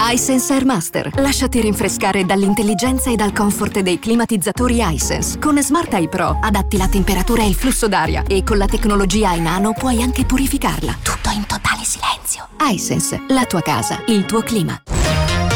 iSense Airmaster. Lasciati rinfrescare dall'intelligenza e dal comfort dei climatizzatori iSense. Con Smart Eye Pro adatti la temperatura e il flusso d'aria e con la tecnologia iNano puoi anche purificarla. Tutto in totale silenzio. iSense, la tua casa, il tuo clima.